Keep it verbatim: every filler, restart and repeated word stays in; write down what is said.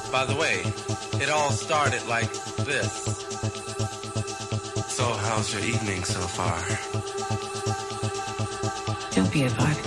By the way, it all started like this. So how's your evening so far? Don't be a vibe